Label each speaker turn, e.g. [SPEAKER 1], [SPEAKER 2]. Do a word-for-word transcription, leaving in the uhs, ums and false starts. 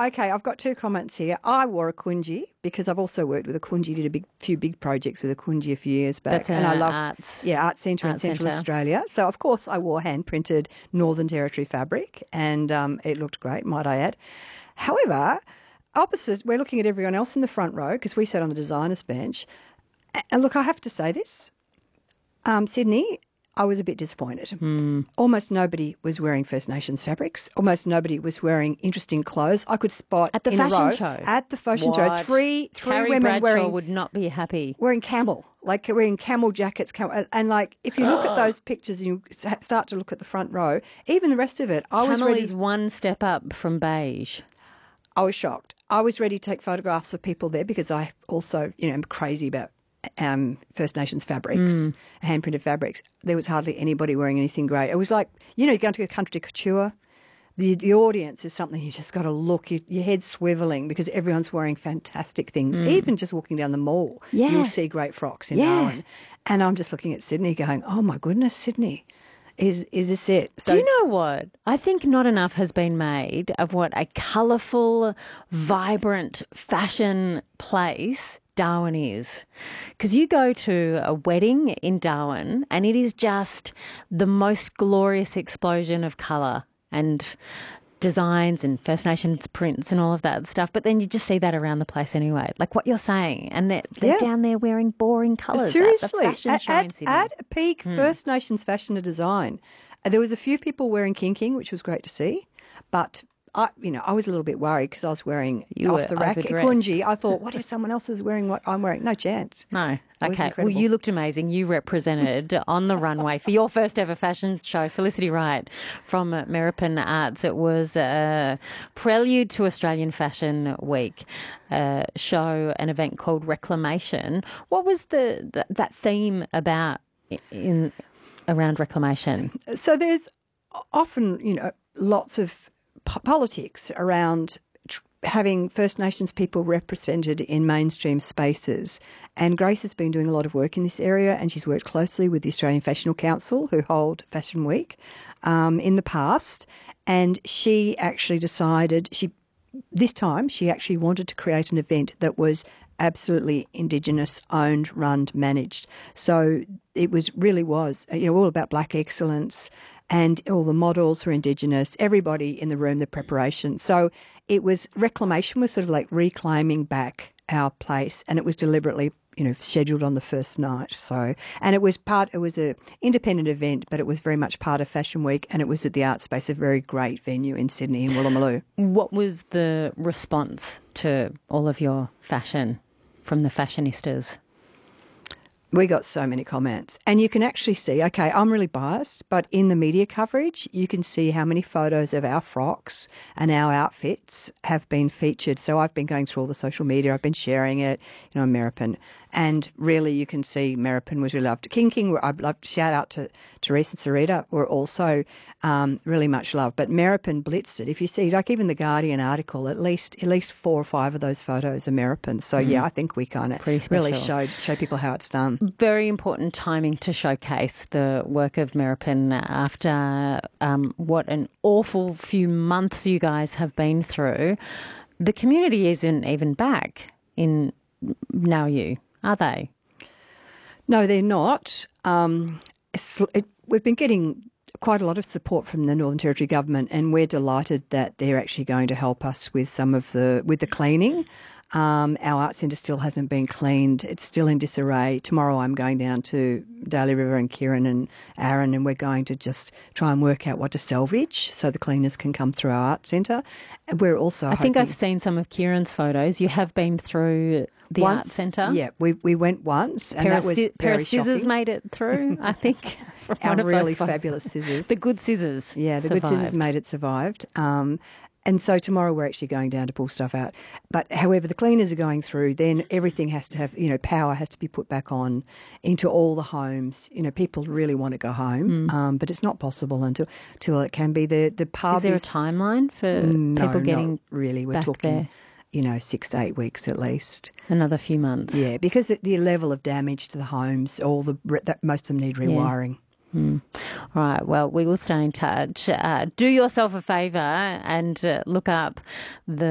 [SPEAKER 1] okay, I've got two comments here. I wore a kunji because I've also worked with a kunji, did a big few big projects with a kunji a few years back.
[SPEAKER 2] That's
[SPEAKER 1] and I love
[SPEAKER 2] arts.
[SPEAKER 1] Yeah, Arts Centre in
[SPEAKER 2] Arts
[SPEAKER 1] Central
[SPEAKER 2] Centre.
[SPEAKER 1] Australia. So, of course, I wore hand-printed Northern Territory fabric and um, it looked great, might I add. However, opposite, we're looking at everyone else in the front row because we sat on the designer's bench. And look, I have to say this. Um, Sydney, I was a bit disappointed.
[SPEAKER 2] Mm.
[SPEAKER 1] Almost nobody was wearing First Nations fabrics. Almost nobody was wearing interesting clothes. I could spot
[SPEAKER 2] At the
[SPEAKER 1] in
[SPEAKER 2] fashion
[SPEAKER 1] a row,
[SPEAKER 2] show?
[SPEAKER 1] At the fashion
[SPEAKER 2] What?
[SPEAKER 1] show, three three
[SPEAKER 2] Carrie
[SPEAKER 1] women
[SPEAKER 2] Bradshaw
[SPEAKER 1] wearing
[SPEAKER 2] would not be happy.
[SPEAKER 1] wearing camel, like wearing camel jackets. Camel, and like if you look at those pictures and you s- start to look at the front row, even the rest of it, I was
[SPEAKER 2] Camel
[SPEAKER 1] ready.
[SPEAKER 2] is one step up from beige.
[SPEAKER 1] I was shocked. I was ready to take photographs of people there because I also, you know, am crazy about um, First Nations fabrics,
[SPEAKER 2] Mm.
[SPEAKER 1] hand-printed fabrics. There was hardly anybody wearing anything great. It was like, you know, you go to a country couture, the the audience is something you just got to look, you, your head's swiveling because everyone's wearing fantastic things. Even just walking down the mall,
[SPEAKER 2] Mm. Yeah.
[SPEAKER 1] you'll see great frocks in
[SPEAKER 2] Yeah.
[SPEAKER 1] Darwin. And I'm just looking at Sydney going, oh, my goodness, Sydney, is, is this it? So,
[SPEAKER 2] Do you know what? I think not enough has been made of what a colourful, vibrant fashion place Darwin is. Because you go to a wedding in Darwin and it is just the most glorious explosion of colour and designs and First Nations prints and all of that stuff. But then you just see that around the place anyway, like what you're saying. And they're, they're
[SPEAKER 1] Yeah.
[SPEAKER 2] down there wearing boring colours.
[SPEAKER 1] Seriously,
[SPEAKER 2] at the fashion
[SPEAKER 1] at,
[SPEAKER 2] show in
[SPEAKER 1] at,
[SPEAKER 2] Sydney.
[SPEAKER 1] at a peak First Nations fashion and design, uh, there was a few people wearing kinking, which was great to see. But I, you know, I was a little bit worried because I was wearing
[SPEAKER 2] You
[SPEAKER 1] off
[SPEAKER 2] were
[SPEAKER 1] the rack
[SPEAKER 2] overdressed.
[SPEAKER 1] kunji. I thought, what if someone else is wearing what I'm wearing? No chance.
[SPEAKER 2] No.
[SPEAKER 1] It was
[SPEAKER 2] Okay. Well,
[SPEAKER 1] incredible.
[SPEAKER 2] you looked amazing. You represented on the runway for your first ever fashion show, Felicity Wright from uh, Merripin Arts. It was a prelude to Australian Fashion Week uh, show, an event called Reclamation. What was the, the that theme about in around reclamation?
[SPEAKER 1] So there's often, you know, lots of po- politics around tr- having First Nations people represented in mainstream spaces. And Grace has been doing a lot of work in this area, and she's worked closely with the Australian Fashionable Council, who hold Fashion Week, um, in the past. And she actually decided, she this time, she actually wanted to create an event that was absolutely Indigenous owned, run, managed. So it was really was, you know, all about Black excellence, and all the models were Indigenous, everybody in the room, the preparation. So it was, reclamation was sort of like reclaiming back our place, and it was deliberately, you know, scheduled on the first night. So, and it was part, it was a independent event, but it was very much part of Fashion Week, and it was at the Art Space, a very great venue in Sydney, in Woolloomooloo.
[SPEAKER 2] What was the response to all of your fashion from the fashionistas?
[SPEAKER 1] We got so many comments. And you can actually see, okay, I'm really biased, but in the media coverage, you can see how many photos of our frocks and our outfits have been featured. So I've been going through all the social media. I've been sharing it, you know, in Merripin. And really, you can see Merripin was really loved. King King, I'd love to shout out to Teresa and Sarita, were also um, really much loved. But Merripin blitzed it. If you see, like even the Guardian article, at least at least four or five of those photos are Merripin. So yeah, I think we kind of really showed show people how it's done.
[SPEAKER 2] Very important timing to showcase the work of Merripin after um, what an awful few months you guys have been through. The community isn't even back in Now You, are they?
[SPEAKER 1] No, they're not. Um, it's, it, we've been getting quite a lot of support from the Northern Territory government, and we're delighted that they're actually going to help us with some of the with the cleaning. Um, our art centre still hasn't been cleaned. It's still in disarray. Tomorrow I'm going down to Daly River and Kieran and Aaron, and we're going to just try and work out what to salvage so the cleaners can come through our art centre. And we're also
[SPEAKER 2] I think
[SPEAKER 1] hoping-
[SPEAKER 2] I've seen some of Kieran's photos. You have been through the
[SPEAKER 1] once,
[SPEAKER 2] art centre.
[SPEAKER 1] Yeah, we we went once, and
[SPEAKER 2] Pair
[SPEAKER 1] that
[SPEAKER 2] of
[SPEAKER 1] was
[SPEAKER 2] sci- pair
[SPEAKER 1] very
[SPEAKER 2] of scissors
[SPEAKER 1] shocking.
[SPEAKER 2] made it through, I think. from
[SPEAKER 1] Our
[SPEAKER 2] one of
[SPEAKER 1] really
[SPEAKER 2] those photos.
[SPEAKER 1] fabulous scissors.
[SPEAKER 2] The good scissors.
[SPEAKER 1] Yeah, the good scissors
[SPEAKER 2] survived.
[SPEAKER 1] made it survived. Um, and so tomorrow we're actually going down to pull stuff out. But however, the cleaners are going through, then everything has to have, you know, power has to be put back on into all the homes. You know, people really want to go home,
[SPEAKER 2] Mm.
[SPEAKER 1] um, but it's not possible until, until it can be. The, the pub
[SPEAKER 2] Is there a timeline for
[SPEAKER 1] no,
[SPEAKER 2] people getting
[SPEAKER 1] not really. We're
[SPEAKER 2] back
[SPEAKER 1] talking,
[SPEAKER 2] there?
[SPEAKER 1] you know, six to eight weeks at least.
[SPEAKER 2] Another few months.
[SPEAKER 1] Yeah, because the, the level of damage to the homes, all the that most of them need rewiring.
[SPEAKER 2] Mm. All right. Well, we will stay in touch. Uh, do yourself a favour and uh, look up the